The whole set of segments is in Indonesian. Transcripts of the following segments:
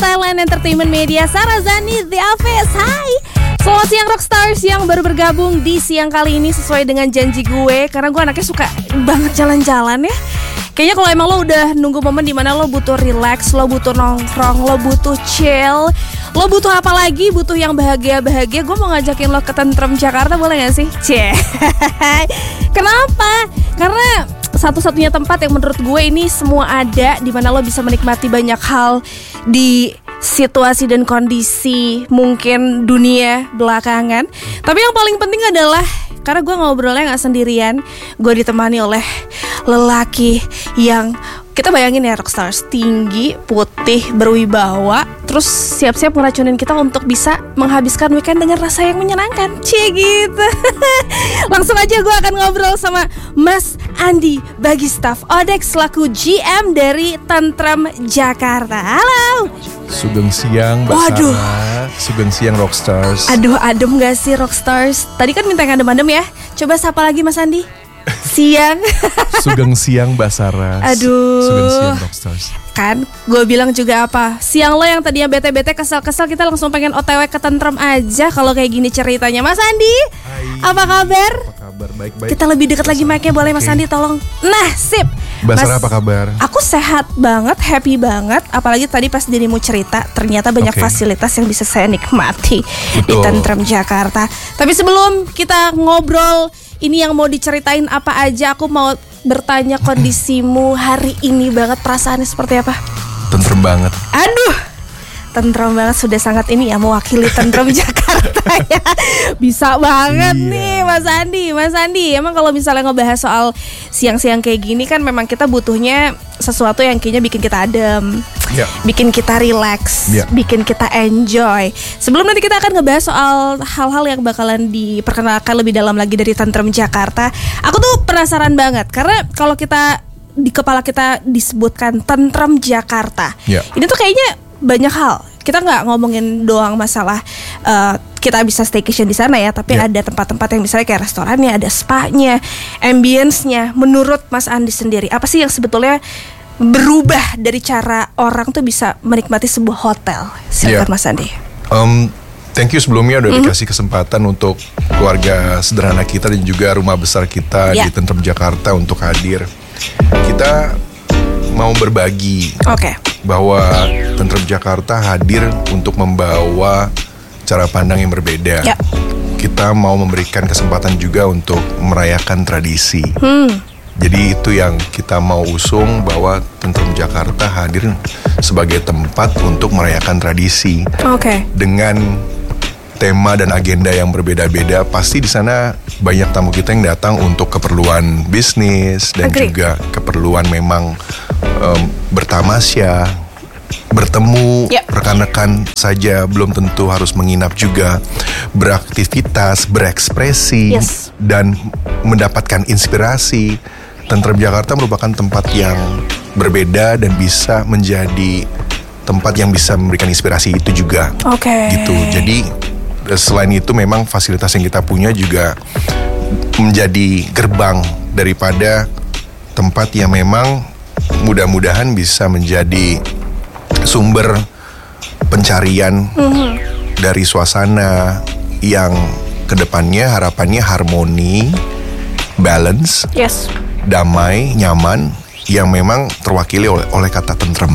Thailand Entertainment Media, Sarah Zani, The Office. Hai, selamat siang Rockstars yang baru bergabung di siang kali ini. Sesuai dengan janji gue, karena gue anaknya suka banget jalan-jalan ya. Kayaknya kalau emang lo udah nunggu momen dimana lo butuh relax, lo butuh nongkrong, lo butuh chill, lo butuh apa lagi? Butuh yang bahagia-bahagia. Gue mau ngajakin lo ke Tentrem Jakarta, boleh gak sih? Cie. Kenapa? Karena satu-satunya tempat yang menurut gue ini semua ada, dimana lo bisa menikmati banyak hal di situasi dan kondisi mungkin dunia belakangan. Tapi yang paling penting adalah karena gue ngobrolnya gak sendirian, gue ditemani oleh lelaki yang kita bayangin ya, Rockstars, tinggi, putih, berwibawa, terus siap-siap ngeracunin kita untuk bisa menghabiskan weekend dengan rasa yang menyenangkan. Cie gitu. Langsung aja gue akan ngobrol sama Mas Andi Bagistaf Odex selaku GM dari Tentrem Jakarta. Halo. Sugeng siang Mbak Sarah. Sugeng siang Rockstars. Aduh, adem gak sih Rockstars? Tadi kan minta yang adem-adem ya. Coba sapa lagi Mas Andi. Siang. Sugeng siang Mbak Sarah. Aduh. Sugeng siang Rockstars. Kan gue bilang juga apa, siang lo yang tadinya bete-bete, kesel-kesel, kita langsung pengen OTW ke Tentrem aja kalau kayak gini ceritanya. Mas Andi, hai. Apa kabar? Apa kabar? Baik-baik. Kita lebih dekat lagi mic-nya, boleh Mas Andi tolong. Nah, sip. Mbak Sarah apa kabar? Aku sehat banget, happy banget. Apalagi tadi pas dirimu cerita, ternyata banyak fasilitas yang bisa saya nikmati. Betul. Di Tentrem Jakarta. Tapi sebelum kita ngobrol ini yang mau diceritain apa aja, aku mau bertanya kondisimu hari ini banget, perasaannya seperti apa? Tentrem banget. Aduh, tentrem banget, sudah sangat ini ya, mewakili Tentrem Jakarta ya. Bisa banget nih Mas Andi. Mas Andi, emang kalau misalnya ngebahas soal siang-siang kayak gini kan memang kita butuhnya sesuatu yang kayaknya bikin kita adem, bikin kita relax, bikin kita enjoy. Sebelum nanti kita akan ngebahas soal hal-hal yang bakalan diperkenalkan lebih dalam lagi dari Tentrem Jakarta, aku tuh penasaran banget karena kalau kita di kepala kita disebutkan Tentrem Jakarta, ini tuh kayaknya banyak hal. Kita nggak ngomongin doang masalah kita bisa staycation di sana ya, tapi ada tempat-tempat yang misalnya kayak restorannya, ada spa-nya, ambience-nya. Menurut Mas Andi sendiri, apa sih yang sebetulnya berubah dari cara orang tuh bisa menikmati sebuah hotel? Silakan Mas Andi. Thank you sebelumnya udah dikasih kesempatan untuk keluarga sederhana kita dan juga rumah besar kita di Tentrem Jakarta untuk hadir. Kita mau berbagi bahwa Tentrem Jakarta hadir untuk membawa cara pandang yang berbeda. Kita mau memberikan kesempatan juga untuk merayakan tradisi. Jadi itu yang kita mau usung, bahwa Tentrem Jakarta hadir sebagai tempat untuk merayakan tradisi. Dengan tema dan agenda yang berbeda-beda. Pasti di sana banyak tamu kita yang datang untuk keperluan bisnis dan juga keperluan memang bertamasya, bertemu rekan-rekan saja, belum tentu harus menginap juga, beraktivitas, berekspresi dan mendapatkan inspirasi. Tentrem Jakarta merupakan tempat yang berbeda dan bisa menjadi tempat yang bisa memberikan inspirasi itu juga. Gitu. Jadi selain itu memang fasilitas yang kita punya juga menjadi gerbang daripada tempat yang memang mudah-mudahan bisa menjadi sumber pencarian dari suasana yang kedepannya harapannya harmoni, balance, damai, nyaman, yang memang terwakili oleh kata tentrem.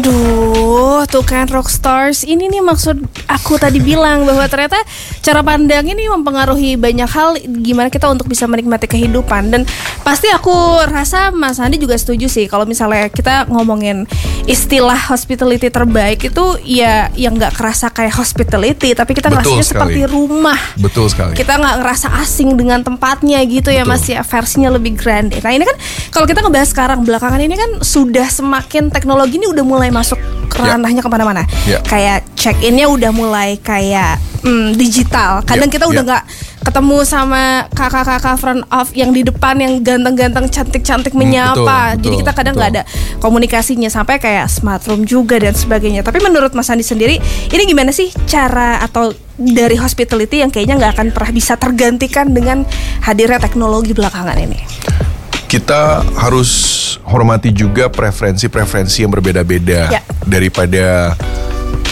Aduh, tuh kan Rockstars. Ini nih maksud aku tadi bilang bahwa ternyata cara pandang ini mempengaruhi banyak hal gimana kita untuk bisa menikmati kehidupan. Dan pasti aku rasa Mas Andi juga setuju sih kalau misalnya kita ngomongin istilah hospitality terbaik itu ya yang gak kerasa kayak hospitality, tapi kita ngerasanya seperti rumah. Betul sekali. Kita gak ngerasa asing dengan tempatnya gitu ya Mas ya, versinya lebih grande. Nah ini kan kalau kita ngebahas sekarang belakangan ini kan sudah semakin teknologi ini udah mulai masuk ke ranahnya kemana-mana. Kayak check-innya udah mulai kayak digital. Kadang kita udah gak ketemu sama kakak-kakak front of yang di depan yang ganteng-ganteng, cantik-cantik menyapa. Jadi kita kadang gak ada komunikasinya, sampai kayak smart room juga dan sebagainya. Tapi menurut Mas Andi sendiri, ini gimana sih cara atau dari hospitality yang kayaknya gak akan pernah bisa tergantikan dengan hadirnya teknologi belakangan ini? Kita harus hormati juga preferensi-preferensi yang berbeda-beda. Daripada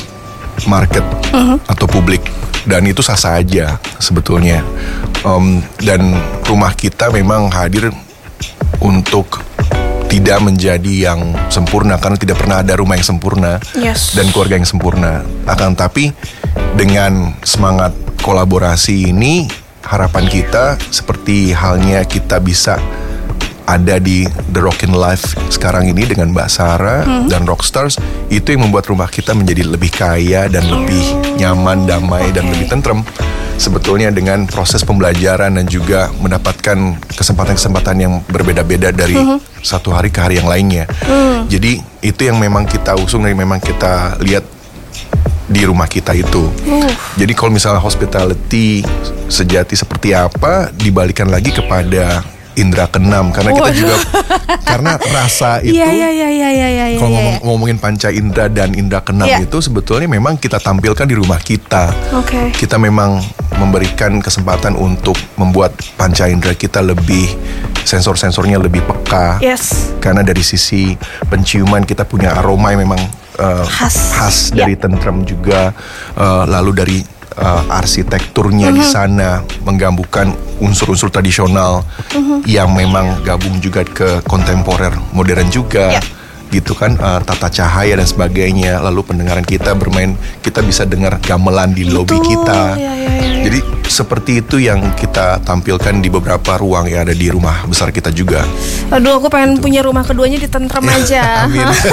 market atau publik, dan itu sah-sah aja sebetulnya. Dan rumah kita memang hadir untuk tidak menjadi yang sempurna, karena tidak pernah ada rumah yang sempurna dan keluarga yang sempurna. Akan tapi dengan semangat kolaborasi ini, harapan kita seperti halnya kita bisa ada di The Rockin' Life sekarang ini dengan Mbak Sarah dan Rockstars, itu yang membuat rumah kita menjadi lebih kaya dan lebih nyaman, damai, dan lebih tentrem. Sebetulnya dengan proses pembelajaran dan juga mendapatkan kesempatan-kesempatan yang berbeda-beda dari satu hari ke hari yang lainnya. Jadi itu yang memang kita usung dan memang kita lihat di rumah kita itu. Jadi kalau misalnya hospitality sejati seperti apa, dibalikan lagi kepada indera keenam, karena kita juga karena rasa itu kalau ngomongin panca indera dan indera keenam itu sebetulnya memang kita tampilkan di rumah kita. Kita memang memberikan kesempatan untuk membuat panca indera kita lebih, sensor-sensornya lebih peka. Karena dari sisi penciuman kita punya aroma yang memang khas dari tentrem juga, lalu dari arsitekturnya di sana menggabungkan unsur-unsur tradisional yang memang gabung juga ke kontemporer modern juga, gitu kan, tata cahaya dan sebagainya. Lalu pendengaran kita bermain, kita bisa dengar gamelan di lobi kita. Jadi seperti itu yang kita tampilkan di beberapa ruang yang ada di rumah besar kita juga. Aduh, aku pengen punya rumah keduanya di tentrem aja.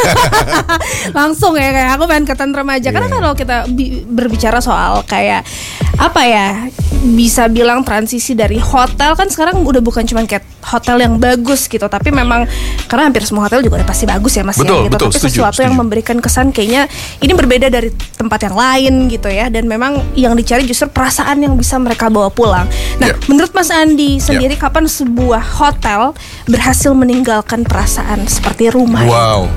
Langsung ya, kayak aku pengen ke tentrem aja. Karena kalau kita berbicara soal kayak apa ya, bisa bilang transisi dari hotel, kan sekarang udah bukan cuma kayak hotel yang bagus gitu, tapi memang karena hampir semua hotel juga udah pasti bagus ya Mas, betul, ya, gitu. Tapi sesuatu yang memberikan kesan kayaknya ini berbeda dari tempat yang lain gitu ya. Dan memang yang dicari justru perasaan yang bisa mereka bawa pulang. Nah, menurut Mas Andi sendiri, kapan sebuah hotel berhasil meninggalkan perasaan seperti rumah?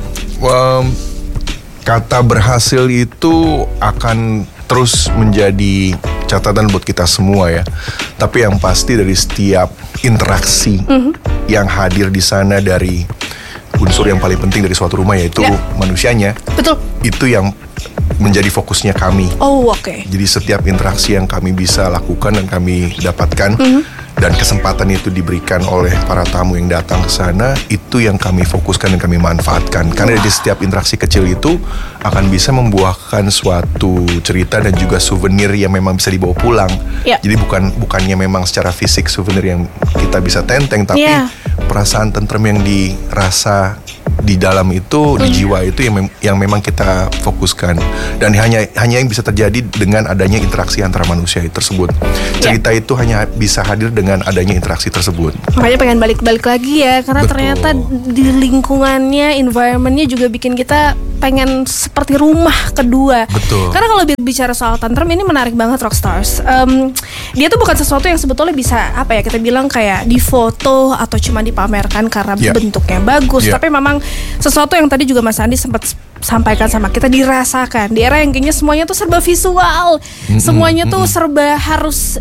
Kata berhasil itu akan terus menjadi catatan buat kita semua ya. Tapi yang pasti dari setiap interaksi yang hadir di sana, dari unsur yang paling penting dari suatu rumah yaitu manusianya. Betul. Itu yang menjadi fokusnya kami. Jadi setiap interaksi yang kami bisa lakukan dan kami dapatkan, dan kesempatan itu diberikan oleh para tamu yang datang ke sana, itu yang kami fokuskan dan kami manfaatkan. Karena dari setiap interaksi kecil itu akan bisa membuahkan suatu cerita dan juga souvenir yang memang bisa dibawa pulang. Jadi bukannya memang secara fisik souvenir yang kita bisa tenteng, tapi perasaan tentrem yang dirasa di dalam itu, di jiwa itu yang memang kita fokuskan. Dan hanya yang bisa terjadi dengan adanya interaksi antara manusia tersebut. Cerita itu hanya bisa hadir dengan adanya interaksi tersebut. Makanya pengen balik-balik lagi ya, karena ternyata di lingkungannya, environmentnya juga bikin kita pengen seperti rumah kedua. Karena kalau bicara soal tentrem ini menarik banget Rockstars. Dia tuh bukan sesuatu yang sebetulnya bisa apa ya, kita bilang kayak difoto atau cuma dipamerkan karena bentuknya bagus, tapi memang sesuatu yang tadi juga Mas Andi sempat sampaikan sama kita, dirasakan di era yang kayaknya semuanya tuh serba visual, semuanya tuh serba harus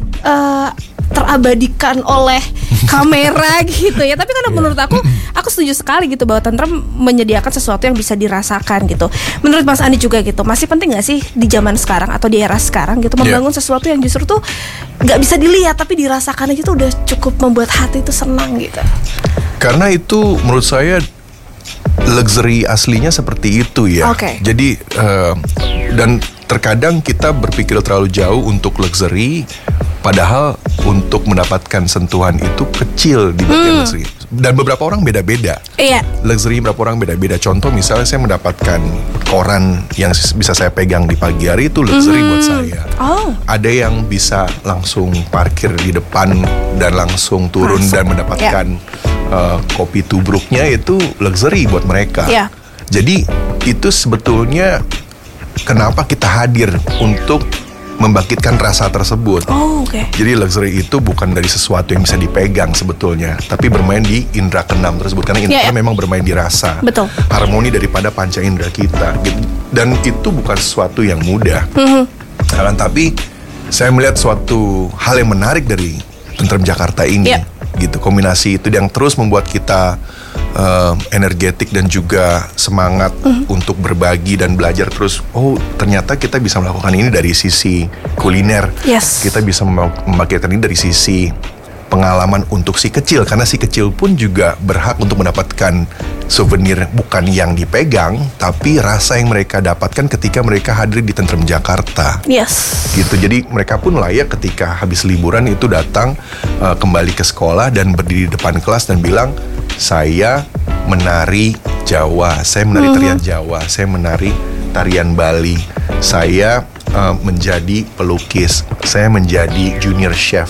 terabadikan oleh kamera gitu ya. Tapi karena menurut aku setuju sekali gitu bahwa tentrem menyediakan sesuatu yang bisa dirasakan gitu. Menurut Mas Andi juga gitu, masih penting gak sih di zaman sekarang atau di era sekarang gitu membangun sesuatu yang justru tuh gak bisa dilihat tapi dirasakan aja tuh udah cukup membuat hati itu senang gitu. Karena itu menurut saya luxury aslinya seperti itu ya. Jadi dan terkadang kita berpikir terlalu jauh untuk luxury, padahal untuk mendapatkan sentuhan itu kecil di bagian luxury. Dan beberapa orang beda-beda. Luxury beberapa orang beda-beda. Contoh misalnya saya mendapatkan koran yang bisa saya pegang di pagi hari, itu luxury buat saya. Ada yang bisa langsung parkir di depan dan langsung turun dan mendapatkan kopi tubruknya, itu luxury buat mereka. Jadi itu sebetulnya kenapa kita hadir untuk membangkitkan rasa tersebut. Jadi luxury itu bukan dari sesuatu yang bisa dipegang sebetulnya, tapi bermain di indera keenam tersebut. Karena indera memang bermain di rasa. Harmoni daripada panca indera kita gitu. Dan itu bukan sesuatu yang mudah. Tapi saya melihat suatu hal yang menarik dari Tentrem Jakarta ini gitu. Kombinasi itu yang terus membuat kita energetik dan juga semangat untuk berbagi dan belajar terus. Oh, ternyata kita bisa melakukan ini dari sisi kuliner. Yes. Kita bisa membangkitkan ini dari sisi pengalaman untuk si kecil, karena si kecil pun juga berhak untuk mendapatkan souvenir, bukan yang dipegang, tapi rasa yang mereka dapatkan ketika mereka hadir di Tentrem Jakarta. Yes. Gitu. Jadi mereka pun layak ketika habis liburan itu datang kembali ke sekolah dan berdiri di depan kelas dan bilang, saya menari Jawa, saya menari tarian Jawa, saya menari tarian Bali, saya menjadi pelukis, saya menjadi junior chef.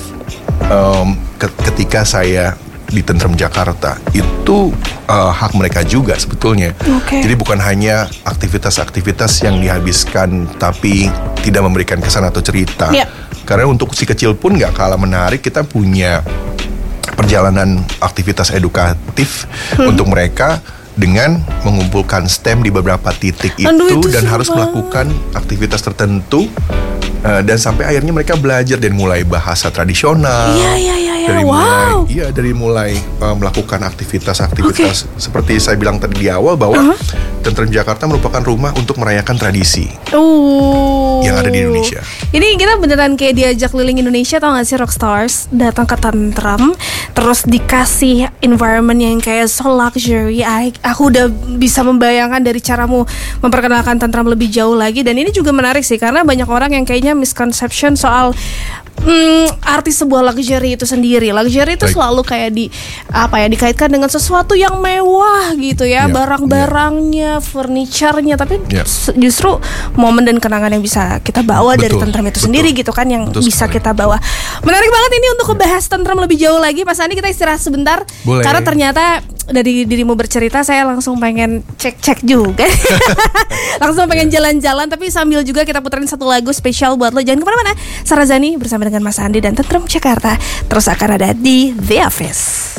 Ketika saya di Tentrem Jakarta, itu hak mereka juga sebetulnya. Jadi bukan hanya aktivitas-aktivitas yang dihabiskan tapi tidak memberikan kesan atau cerita. Karena untuk si kecil pun nggak kalah menarik, kita punya perjalanan aktivitas edukatif untuk mereka dengan mengumpulkan STEM di beberapa titik itu dan harus melakukan aktivitas tertentu. Dan sampai akhirnya mereka belajar dan mulai bahasa tradisional. Dari mulai melakukan aktivitas-aktivitas seperti saya bilang tadi di awal bahwa Tentrem Jakarta merupakan rumah untuk merayakan tradisi yang ada di Indonesia. Ini kita beneran kayak diajak keliling Indonesia, tau gak sih Rockstars, datang ke Tentrem, terus dikasih environment yang kayak so luxury. Aku udah bisa membayangkan dari caramu memperkenalkan Tentrem lebih jauh lagi. Dan ini juga menarik sih, karena banyak orang yang kayaknya misconception soal arti sebuah luxury itu sendiri. Luxury itu selalu kayak dikaitkan dengan sesuatu yang mewah gitu ya, barang-barangnya, furniture-nya, tapi justru momen dan kenangan yang bisa kita bawa dari Tentrem itu sendiri gitu kan, yang bisa kita bawa. Menarik banget ini untuk ngebahas Tentrem lebih jauh lagi. Mas Andi, kita istirahat sebentar. Boleh. Karena ternyata dari dirimu bercerita, saya langsung pengen cek-cek juga. Langsung pengen jalan-jalan, tapi sambil juga kita puterin satu lagu spesial buat lo. Jangan kemana-mana. Sarazani bersama dengan Mas Andi dan Tentrem Jakarta terus akan ada di The Office.